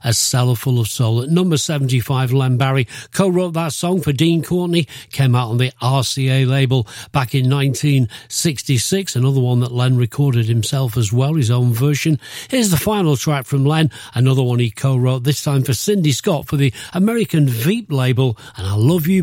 A Cellar Full of Soul. At number 75, Len Barry co-wrote that song for Dean Courtney, came out on the RCA label back in 1966, another one that Len recorded himself as well, his own version. Here's the final track from Len, another one he co-wrote, this time for Cindy Scott for the American Veep label, and I Love You